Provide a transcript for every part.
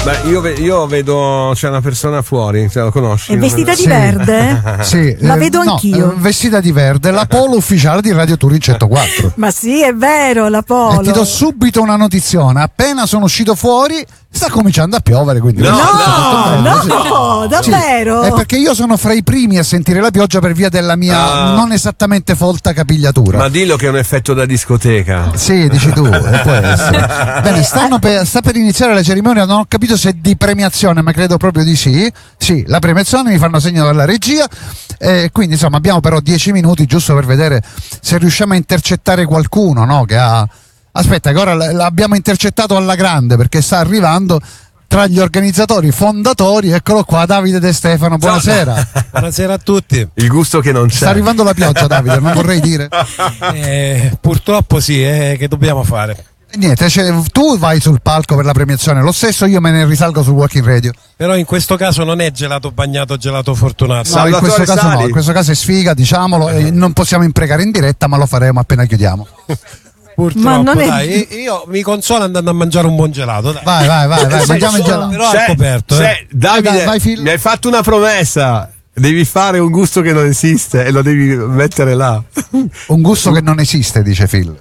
Beh, io vedo c'è una persona fuori, lo conosci? È vestita di verde? Sì, la vedo anch'io. Vestita di verde, la polo ufficiale di Radio Turin 104. Ma sì, è vero, la polo. E ti do subito una notizione: appena sono uscito fuori sta cominciando a piovere, quindi no, davvero? Sì, è perché io sono fra i primi a sentire la pioggia per via della mia non esattamente folta capigliatura. Ma dillo che è un effetto da discoteca. Sì, dici tu, può essere. Bene, sta per iniziare la cerimonia, non ho capito se di premiazione, ma credo proprio di sì. Sì, la premiazione, mi fanno segno dalla regia, quindi insomma abbiamo però 10 minuti giusto per vedere se riusciamo a intercettare qualcuno, no? Che ha... Aspetta, che ora l'abbiamo intercettato alla grande perché sta arrivando tra gli organizzatori fondatori. Eccolo qua, Davide De Stefano, buonasera. Buonasera a tutti. Il gusto che non c'è. Sta arrivando la pioggia, Davide, non vorrei dire. Purtroppo sì, che dobbiamo fare? Niente, tu vai sul palco per la premiazione, lo stesso io me ne risalgo sul Walking Radio. Però in questo caso non è gelato bagnato, gelato fortunato. No, in questo caso no, in questo caso è sfiga, diciamolo, non possiamo imprecare in diretta, ma lo faremo appena chiudiamo. Purtroppo, dai, io mi consolo andando a mangiare un buon gelato. Dai. Vai, mangiamo il gelato. Però è coperto. Davide, vai, mi hai fatto una promessa. Devi fare un gusto che non esiste e lo devi mettere là. Un gusto che non esiste, dice Phil.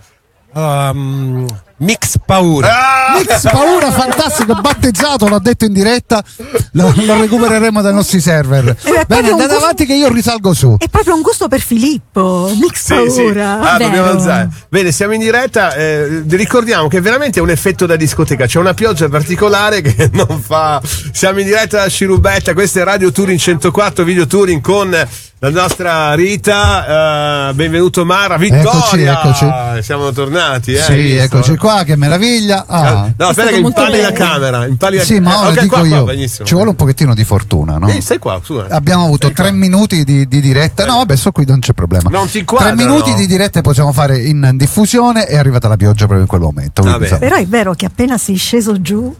Mix paura. Mix paura, fantastico, battezzato, l'ho detto in diretta, lo recupereremo dai nostri server. Bene, andate avanti che io risalgo su. È proprio un gusto per Filippo, mix paura. Dobbiamo alzare. Bene, siamo in diretta, ricordiamo che veramente è un effetto da discoteca, c'è una pioggia particolare che non fa. Siamo in diretta da Scirubetta, questa è Radio Turin 104, Video Turin con la nostra Rita, benvenuto Mara, Vittoria. Eccoci. Siamo tornati, Sì, eccoci qua, che meraviglia. No, aspetta che impalli la camera. Sì, ma ora dico io, ci vuole un pochettino di fortuna, no? Stai qua, su. Abbiamo avuto 3 minuti di diretta. No, vabbè, sto qui, non c'è problema. Non ti inquadra, 3 minuti di diretta possiamo fare in diffusione, è arrivata la pioggia proprio in quel momento. Però è vero che appena sei sceso giù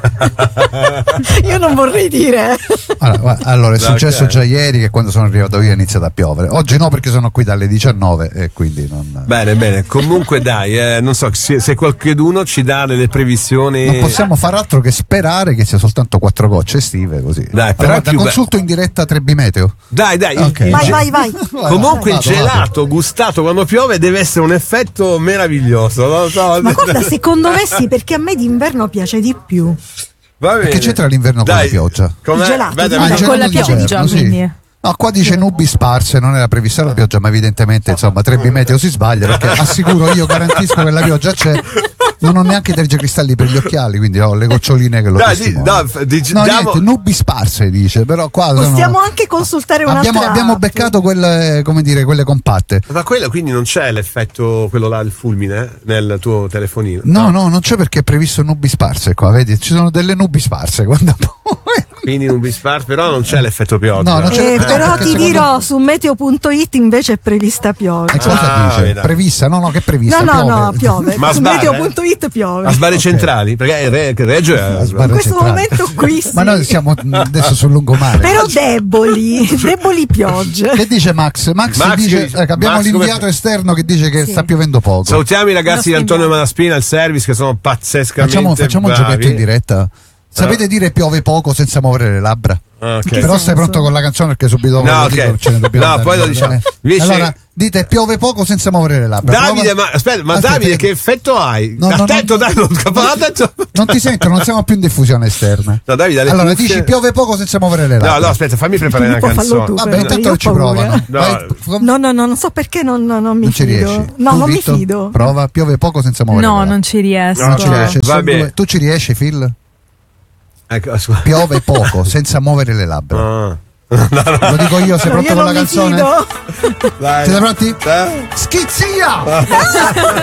io non vorrei dire. Allora è successo già ieri che quando sono arrivato io è iniziato a piovere. Oggi no, perché sono qui dalle 19 e quindi non. Bene. Comunque dai, non so se qualcuno ci dà delle previsioni. Non possiamo far altro che sperare che sia soltanto 4 gocce estive così. Dai, però consulto in diretta 3B Meteo. Dai. Okay. Vai. Comunque il gelato gustato quando piove deve essere un effetto meraviglioso. Lo so. Ma guarda, secondo me sì, perché a me d'inverno piace di più. Va bene. Perché c'entra l'inverno con la pioggia? Il gelato, con la pioggia di già, quindi. No, qua dice nubi sparse, non era prevista la pioggia, ma evidentemente insomma 3B Meteo si sbaglia, perché assicuro, io garantisco che la pioggia c'è. Non ho neanche i tergicristalli per gli occhiali, quindi ho le goccioline che lo testimoniano. Niente, nubi sparse dice, però qua possiamo anche consultare un'altra. Abbiamo beccato quelle, come dire, quelle compatte. Ma quello quindi non c'è l'effetto, quello là, il fulmine nel tuo telefonino? No, non c'è, perché è previsto nubi sparse qua, vedi? Ci sono delle nubi sparse quando quindi nubi sparse, però non c'è l'effetto pioggia. No, non c'è però ti dirò, su meteo.it invece è prevista pioggia. Cosa dice? Veda. Prevista? No, che è prevista? No, piove. Ma su meteo.it piove. A Sbarre Centrali, perché Reggio è in questo momento qui sì. Ma noi siamo adesso sul lungomare. Però deboli piogge. Che dice Max? Max dice che abbiamo l'inviato esterno che dice che sta piovendo poco. Salutiamo i ragazzi di Antonio Malaspina al service che sono pazzescamente facciamo un giochetto in diretta. Sapete dire piove poco senza muovere le labbra? Okay. Però stai pronto con la canzone, perché subito dopo ce ne dobbiamo poi lo diciamo. Allora dite piove poco senza muovere le labbra. Davide, aspetta, Davide, che effetto hai? Attento, non ti sento, non siamo più in diffusione esterna. No, Davide, allora dici piove poco senza muovere le labbra. No, aspetta, fammi preparare una canzone. Vabbè, intanto ci provano. No, non so perché non mi fido. No, non mi fido. Prova, piove poco senza muovere le labbra. No, non ci riesco. Non ci riesce. Va bene. Tu ci riesci, Phil? Ecco, piove poco senza muovere le labbra. No. Lo dico io, sei pronto con la canzone? Vai. Siete pronti? Schizzia!